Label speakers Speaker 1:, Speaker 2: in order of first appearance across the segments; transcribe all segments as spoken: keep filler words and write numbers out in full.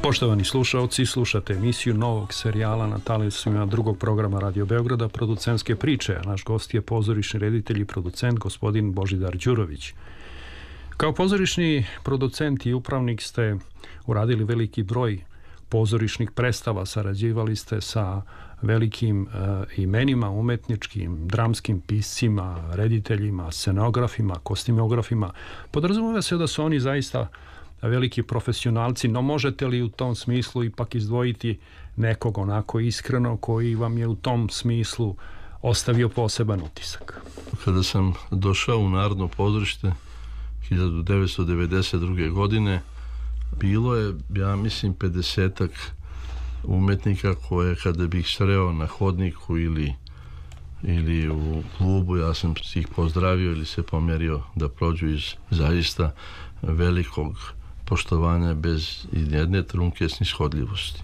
Speaker 1: Poštovani slušaoci, slušate emisiju novog serijala na talasima drugog programa Radio Beograda Producentske priče, a naš gost je pozorišni reditelj i producent gospodin Božidar Đurović. Kao pozorišni producent i upravnik ste uradili veliki broj pozorišnih predstava, sarađivali ste sa velikim e, imenima, umetničkim, dramskim piscima, rediteljima, scenografima, kostimografima. Podrazumeva se da su oni zaista veliki profesionalci, no možete li u tom smislu ipak izdvojiti nekog onako iskreno koji vam je u tom smislu ostavio poseban utisak?
Speaker 2: Kada sam došao u Narodno pozorište hiljadu devetsto devedeset druge. godine, bilo je, ja mislim, pedesetak umetnika koje kada bih sreo na hodniku ili, ili u klubu, ja sam ih pozdravio ili se pomjerio da prođu iz zaista velikog poštovanja bez jedne trunke snishodljivosti.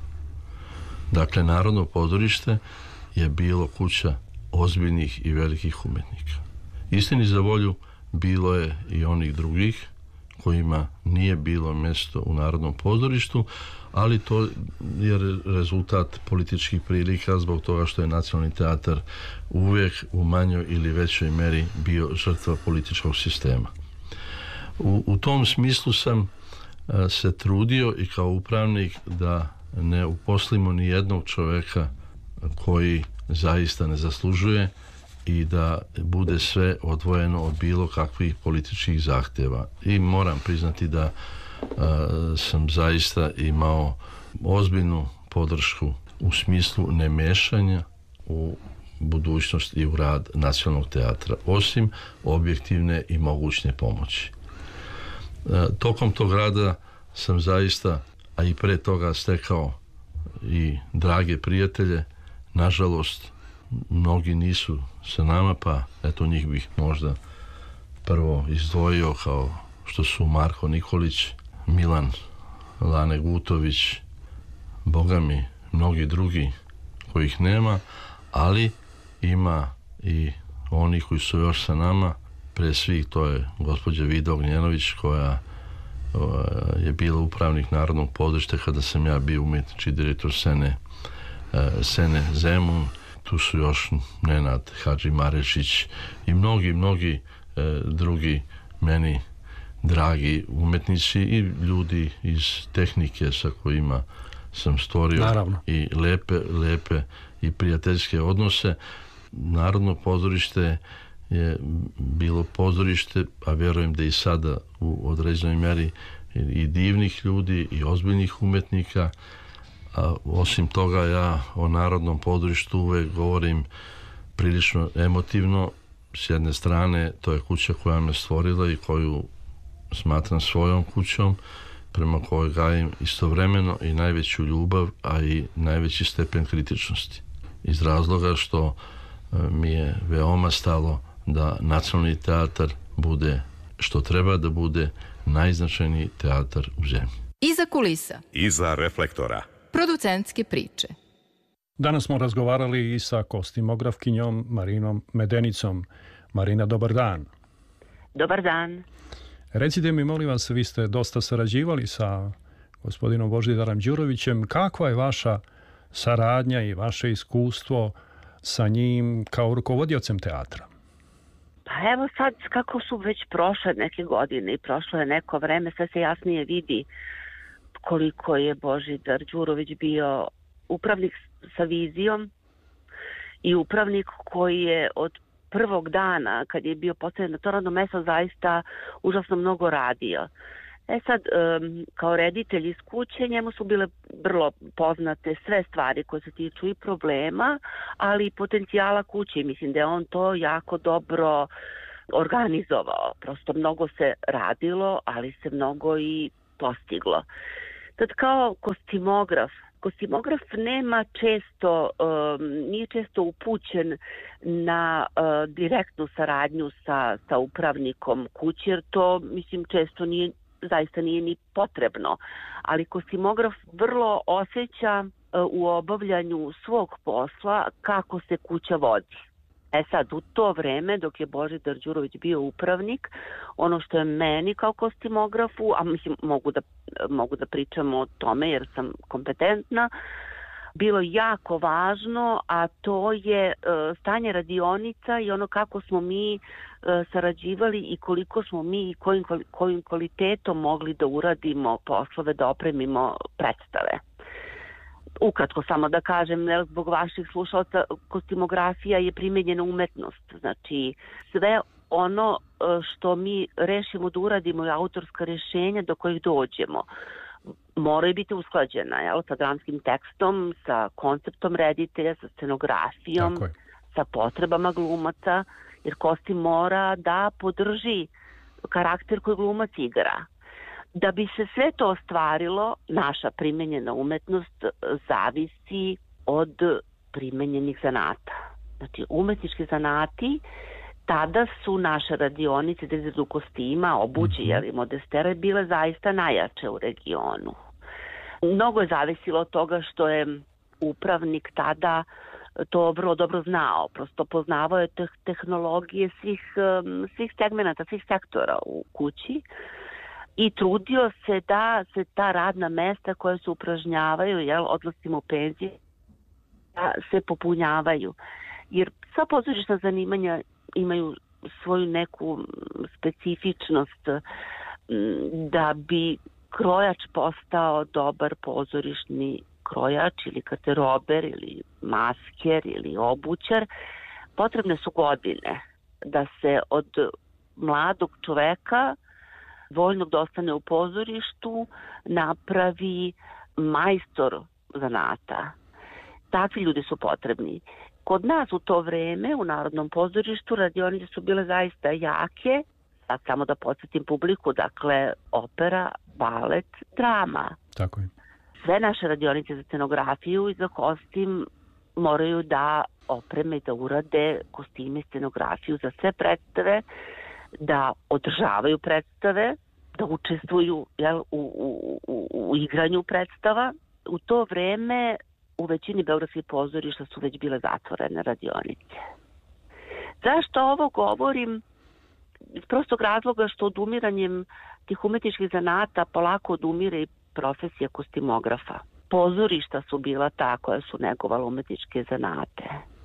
Speaker 2: Dakle, Narodno pozorište je bilo kuća ozbiljnih i velikih umetnika. Istini za volju, bilo je i onih drugih kojima nije bilo mjesto u Narodnom pozorištu, ali to je rezultat političkih prilika zbog toga što je Nacionalni teatar uvijek u manjoj ili većoj meri bio žrtva političkog sistema. U, u tom smislu sam a, se trudio i kao upravnik da ne uposlimo ni jednog čovjeka koji zaista ne zaslužuje i da bude sve odvojeno od bilo kakvih političkih zahtjeva. I moram priznati da a, sam zaista imao ozbiljnu podršku u smislu nemešanja u budućnost i u rad Nacionalnog teatra, osim objektivne i mogućne pomoći. A, tokom tog rada sam zaista, a i pre toga, stekao i drage prijatelje. Nažalost, mnogi nisu sa nama, pa eto njih bih možda prvo izdvojio, kao što su Marko Nikolić, Milan Lane Gutović, boga mi mnogi drugi kojih nema, ali ima i oni koji su još sa nama. Pre svih to je gospođa Vida Ognjenović, koja je bila upravnik Narodnog pozorišta kada sam ja bio umjetnički direktor scene, scene Zemun. Tu su još Nenad Hadži Marešić i mnogi, mnogi e, drugi meni dragi umetnici i ljudi iz tehnike sa kojima sam stvorio Naravno. i lepe, lepe i prijateljske odnose. Narodno pozorište je bilo pozorište, a vjerujem da i sada u određenoj mjeri i divnih ljudi i ozbiljnih umetnika. A osim toga, ja o Narodnom pozorištu uvek govorim prilično emotivno. S jedne strane, to je kuća koja me stvorila i koju smatram svojom kućom, prema kojoj gajim istovremeno i najveću ljubav, a i najveći stepen kritičnosti. Iz razloga što mi je veoma stalo da Nacionalni teatar bude, što treba da bude, najznačajniji teatar u zemlji.
Speaker 3: Iza kulisa.
Speaker 4: Iza reflektora.
Speaker 3: Producentske priče.
Speaker 1: Danas smo razgovarali i sa kostimografkinjom Marinom Medenicom. Marina, dobar dan.
Speaker 5: Dobar dan.
Speaker 1: Recite mi, molim vas, vi ste dosta sarađivali sa gospodinom Božidarom Đurovićem. Kakva je vaša saradnja i vaše iskustvo sa njim kao rukovodiocem teatra?
Speaker 5: Pa evo sad, kako su već prošle neke godine i prošlo je neko vreme, sve se jasnije vidi koliko je Božidar Đurović bio upravnik sa vizijom i upravnik koji je od prvog dana kad je bio postavljen na to radno mesto zaista užasno mnogo radio. E sad, kao reditelj iz kuće, njemu su bile vrlo poznate sve stvari koje se tiču i problema, ali i potencijala kuće. Mislim da je on to jako dobro organizovao. Prosto mnogo se radilo, ali se mnogo i postiglo. Tad kao kostimograf, kostimograf nema često, um, nije često upućen na uh, direktnu saradnju sa, sa upravnikom kuće, jer to, mislim, često nije, zaista nije ni potrebno. Ali kostimograf vrlo osjeća uh, u obavljanju svog posla kako se kuća vodi. E sad, u to vreme, dok je Božidar Đurović bio upravnik, ono što je meni kao kostimografu, a mislim mogu da, mogu da pričam o tome jer sam kompetentna, bilo jako važno, a to je e, stanje radionica i ono kako smo mi e, sarađivali i koliko smo mi i kojim, kojim kvalitetom mogli da uradimo poslove, da opremimo predstave. Ukratko samo da kažem, ne, zbog vaših slušalaca, kostimografija je primenjena umetnost. Znači, sve ono što mi rešimo da uradimo je autorska rešenja do kojih dođemo. Moraju biti usklađena, jel, sa dramskim tekstom, sa konceptom reditelja, sa scenografijom, sa potrebama glumaca, jer kostim mora da podrži karakter koji glumac igra. Da bi se sve to ostvarilo, naša primenjena umetnost zavisi od primenjenih zanata. Znači, umetnički zanati, tada su naše radionice za izradu kostima, obuće, mm-hmm. jeli, modestere, bile zaista najjače u regionu. Mnogo je zavisilo od toga što je upravnik tada to vrlo dobro znao, prosto poznavao je te- tehnologije svih, svih segmenata, svih sektora u kući, i trudio se da se ta radna mesta koja se upražnjavaju, jel, odlasimo u penziju, da se popunjavaju. Jer sva pozorišna zanimanja imaju svoju neku specifičnost da bi krojač postao dobar pozorišni krojač ili garderober ili masker ili obućar. Potrebne su godine da se od mladog čoveka voljnog da ostane u pozorištu napravi majstor zanata. Takvi ljudi su potrebni. Kod nas u to vreme u Narodnom pozorištu radionice su bile zaista jake. Sad samo da podsjetim publiku, dakle opera, balet, drama.
Speaker 1: Tako je.
Speaker 5: Sve naše radionice za scenografiju i za kostim moraju da opreme i da urade kostime i scenografiju za sve predstave, da održavaju predstave, da učestvuju, jel, u, u, u, u igranju predstava. U to vreme u većini beogradskih pozorišta su već bile zatvorene radionice. Zašto ovo govorim? Iz prostog razloga što odumiranjem tih umetničkih zanata polako odumire i profesija kostimografa. Pozorišta su bila ta koja su negovala umetničke zanate.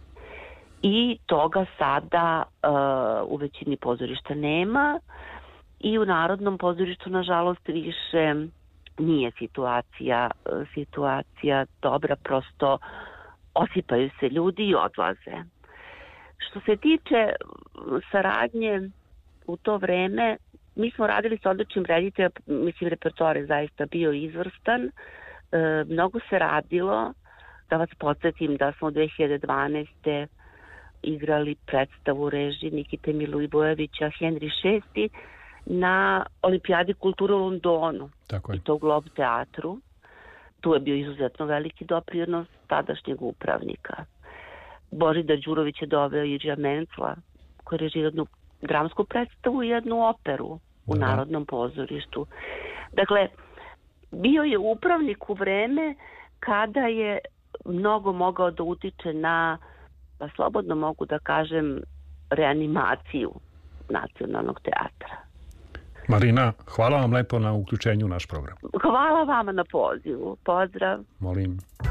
Speaker 5: I toga sada uh, u većini pozorišta nema i u Narodnom pozorištu nažalost više nije situacija, situacija dobra, prosto osipaju se ljudi i odlaze. Što se tiče saradnje u to vreme, mi smo radili sa odličnim rediteljima, mislim repertoar je zaista bio izvrstan, e, mnogo se radilo, da vas podsjetim da smo dve hiljade dvanaeste. igrali predstavu režije Nikite Milivojevića Henry šesti na Olimpijadi kulture u Londonu.
Speaker 1: Tako je.
Speaker 5: I to u Glob teatru. Tu je bio izuzetno veliki doprinos tadašnjeg upravnika. Božidar Đurović je doveo Iđija Mencla, koji je režirao jednu dramsku predstavu i jednu operu u da. Narodnom pozorištu. Dakle, bio je upravnik u vreme kada je mnogo mogao da utiče na, pa slobodno mogu da kažem, reanimaciju nacionalnog teatra.
Speaker 1: Marina, hvala vam lepo na uključenju u naš program.
Speaker 5: Hvala vama na pozivu. Pozdrav.
Speaker 1: Molim.